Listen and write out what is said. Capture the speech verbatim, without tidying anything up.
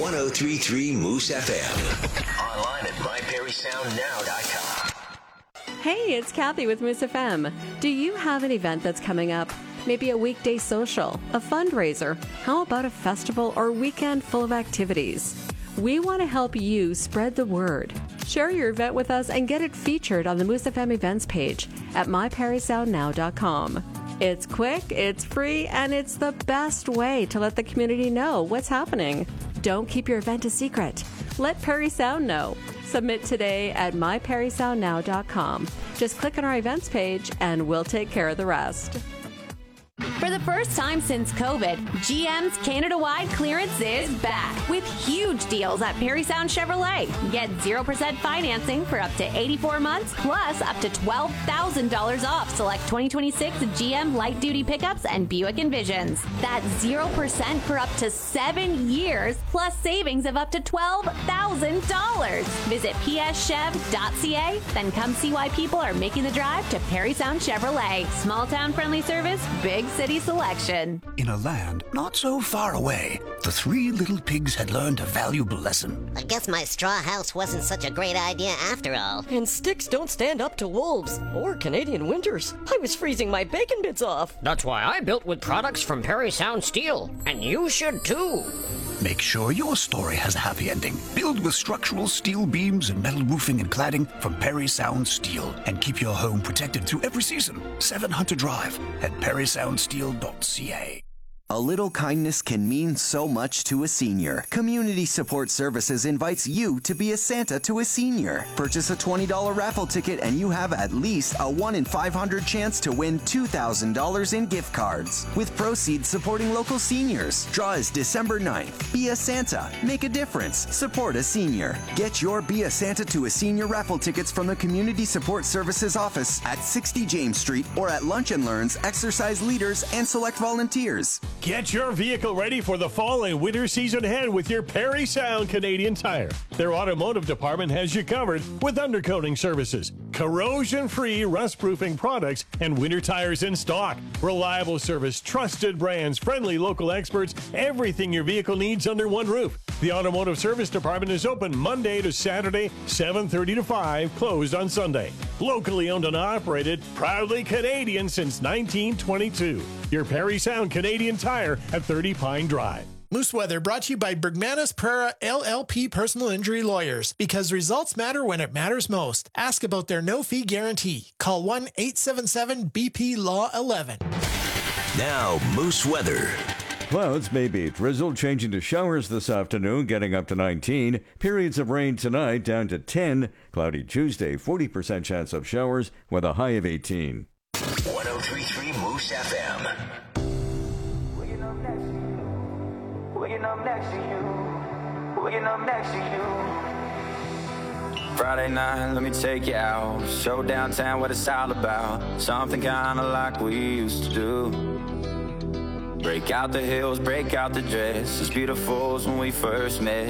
one oh three point three Moose F M. Online at my perry sound now dot com. Hey, it's Kathy with Moose F M. Do you have an event that's coming up? Maybe a weekday social, a fundraiser. How about a festival or weekend full of activities? We want to help you spread the word. Share your event with us and get it featured on the Moose F M events page at my perry sound now dot com. It's quick, it's free, and it's the best way to let the community know what's happening. Don't keep your event a secret. Let Perry Sound know. Submit today at my perry sound now dot com. Just click on our events page and we'll take care of the rest. For the first time since COVID, G M's Canada-wide clearance is back with huge deals at Perry Sound Chevrolet. Get zero percent financing for up to eighty-four months, plus up to twelve thousand dollars off select twenty twenty-six G M light-duty pickups and Buick Envisions. That's zero percent for up to seven years, plus savings of up to twelve thousand dollars. Visit p s chev dot c a, then come see why people are making the drive to Perry Sound Chevrolet. Small-town friendly service, big city selection. In a land not so far away, the three little pigs had learned a valuable lesson. I guess my straw house wasn't such a great idea after all. And sticks don't stand up to wolves or Canadian winters. I was freezing my bacon bits off. That's why I built with products from Perry Sound Steel. And you should too. Make sure your story has a happy ending. Build with structural steel beams and metal roofing and cladding from Perry Sound Steel. And keep your home protected through every season. seven Hunter Drive at perry sound steel dot c a. A little kindness can mean so much to a senior. Community Support Services invites you to be a Santa to a senior. Purchase a twenty dollars raffle ticket and you have at least a one in five hundred chance to win two thousand dollars in gift cards. With proceeds supporting local seniors. Draw is December ninth. Be a Santa. Make a difference. Support a senior. Get your Be a Santa to a Senior raffle tickets from the Community Support Services office at sixty James Street or at Lunch and Learns, exercise leaders, and select volunteers. Get your vehicle ready for the fall and winter season ahead with your Perry Sound Canadian Tire. Their automotive department has you covered with undercoating services, corrosion-free rust-proofing products, and winter tires in stock. Reliable service, trusted brands, friendly local experts, everything your vehicle needs under one roof. The automotive service department is open Monday to Saturday, seven thirty to five, closed on Sunday. Locally owned and operated, proudly Canadian since nineteen twenty-two. Your Perry Sound Canadian Tire at thirty Pine Drive. Moose Weather brought to you by Bergmanis Prera L L P Personal Injury Lawyers. Because results matter when it matters most. Ask about their no-fee guarantee. Call one eight seven seven B P Law eleven. Now, Moose Weather. Clouds may be drizzle, changing to showers this afternoon, getting up to nineteen. Periods of rain tonight down to ten. Cloudy Tuesday, forty percent chance of showers with a high of eighteen. one oh three point three Moose F M. Waking up next to you. Waking up next to you. Waking up next to you. Friday night, let me take you out. Show downtown what it's all about. Something kinda like we used to do. Break out the heels, break out the dress. As beautiful as when we first met.